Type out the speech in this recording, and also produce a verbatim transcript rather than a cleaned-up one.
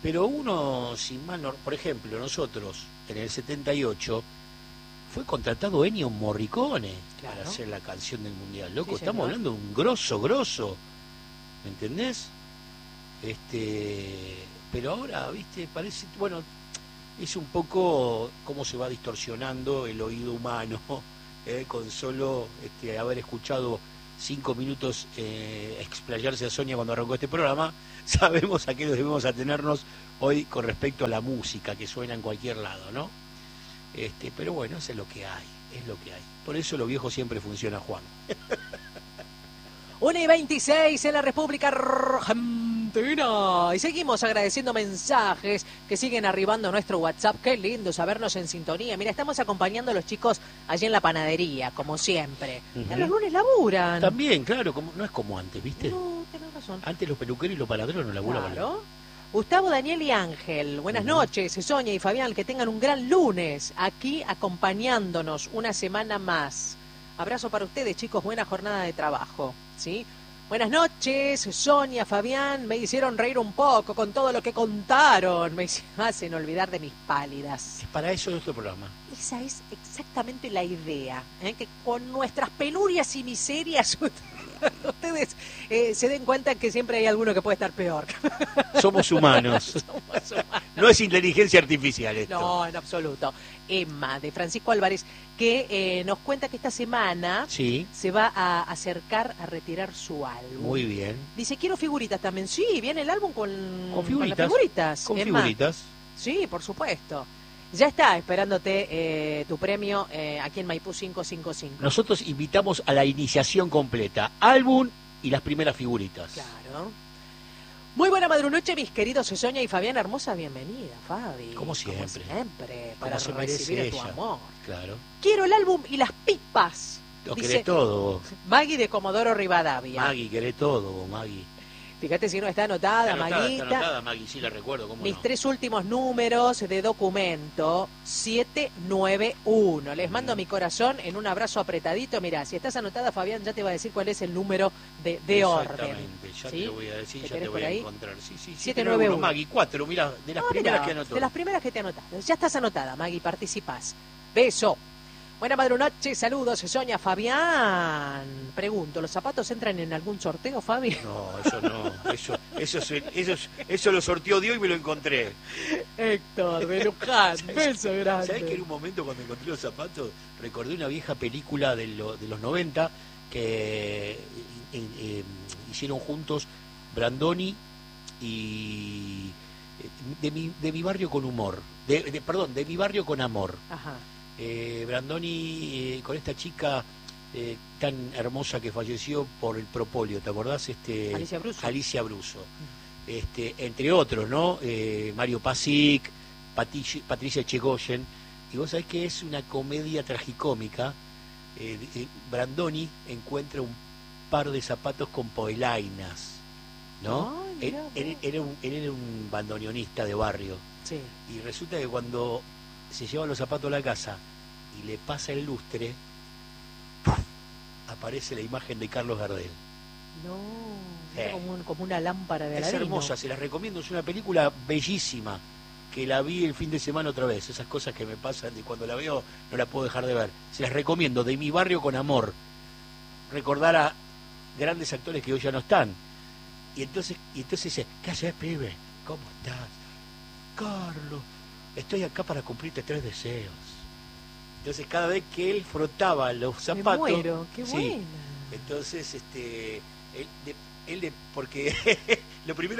Pero uno, sin mal, no- por ejemplo, nosotros, en el setenta y ocho, fue contratado Ennio Morricone Claro. para hacer la canción del Mundial. Loco, Sí, estamos señor. hablando de un grosso, grosso. ¿Me entendés? Este, pero ahora, viste, parece, bueno, es un poco cómo se va distorsionando el oído humano, eh, con solo este, haber escuchado cinco minutos eh, explayarse a Sonia cuando arrancó este programa, sabemos a qué nos debemos atenernos hoy con respecto a la música que suena en cualquier lado, ¿no? Este, pero bueno, eso es lo que hay, es lo que hay. Por eso lo viejo siempre funciona, Juan. una y veintiséis en la República Argentina. Y seguimos agradeciendo mensajes que siguen arribando a nuestro WhatsApp. Qué lindo sabernos en sintonía. Mira, estamos acompañando a los chicos allí en la panadería, como siempre. Ujú. En los lunes laburan. También, claro, como, no es como antes, ¿viste? No, tenés razón. Antes los peluqueros y los panaderos no laburaban. Claro. Gustavo, Daniel y Ángel, buenas Ujú. noches. Sonia y Fabián, que tengan un gran lunes aquí acompañándonos una semana más. Abrazo para ustedes, chicos, buena jornada de trabajo, ¿sí? Buenas noches, Sonia, Fabián, me hicieron reír un poco con todo lo que contaron, me hacen olvidar de mis pálidas. Es para eso nuestro programa. Esa es exactamente la idea, ¿eh? Que con nuestras penurias y miserias ustedes eh, se den cuenta que siempre hay alguno que puede estar peor. Somos humanos. Somos humanos. No es inteligencia artificial esto. No, en absoluto. Emma, de Francisco Álvarez, que eh, nos cuenta que esta semana Sí, se va a acercar a retirar su álbum. muy bien. Dice, quiero figuritas también. Sí, viene el álbum con, Con figuritas. las figuritas. Con Emma. figuritas. Sí, por supuesto. Ya está esperándote eh, tu premio eh, aquí en Maipú quinientos cincuenta y cinco. Nosotros invitamos a la iniciación completa. Álbum y las primeras figuritas. Claro. Muy buena madrunoche, mis queridos Sonia y Fabián. Hermosa bienvenida, Fabi. Como siempre. Como siempre, para Como se recibir merece tu ella. amor. Claro. Quiero el álbum y las pipas. Lo Dice querés todo vos. Maggie de Comodoro Rivadavia. Maggie, querés todo vos, Maggie. Fíjate si no está anotada, Está anotada, Maguita. está anotada, Maggie, sí la recuerdo, ¿cómo Mis no? tres últimos números de documento, siete nueve uno. Les mando mi corazón en un abrazo apretadito. Mirá, si estás anotada, Fabián, ya te va a decir cuál es el número de, de orden. Exactamente, ya ¿Sí? te lo voy a decir, ¿Te ya tenés te voy por a ahí? encontrar. Sí, sí, siete nueve uno. Maggie, cuatro, mira, de las Ah, primeras mirá, que anotó. de las primeras que te anotadas. Ya estás anotada, Maggie, participás. Beso. Buena madrunoche, saludos, Sonia, Fabián. Pregunto, ¿los zapatos entran en algún sorteo, Fabi? No, eso no, eso, eso, se- eso, eso lo sorteó Dios y me lo encontré. Héctor, de Luján, beso grande. ¿Sabés que en un momento cuando encontré los zapatos recordé una vieja película de, lo- de los noventa que eh, eh, hicieron juntos Brandoni y eh, de mi, de mi barrio con humor, de, de- perdón, de mi barrio con amor. Ajá. Eh, Brandoni eh, con esta chica eh, tan hermosa que falleció por el propóleo, ¿te acordás? Este, Alicia Bruso. Alicia Bruso. Este, entre otros, ¿no? Eh, Mario Pasic, Patricia, Patricia Chegoyen. Y vos sabés que es una comedia tragicómica. Eh, eh, Brandoni encuentra un par de zapatos con poelainas, ¿no? Ay, él, mirá él- vos. era un, él era un bandoneonista de barrio. Sí. Y resulta que cuando se lleva los zapatos a la casa y le pasa el lustre, ¡puf!, aparece la imagen de Carlos Gardel. No, Eh. era como, un- como una lámpara de Es Aladino. hermosa, se las recomiendo, es una película bellísima, que la vi el fin de semana otra vez, esas cosas que me pasan y cuando la veo no la puedo dejar de ver. Se las recomiendo, de mi barrio con amor. Recordar a grandes actores que hoy ya no están. Y entonces, y entonces dice, ¿qué haces, pibe? ¿Cómo estás? Carlos, estoy acá para cumplirte tres deseos. Entonces cada vez que él frotaba los Me zapatos... muero, qué sí, buena. entonces, este, él, de- él de- porque lo primero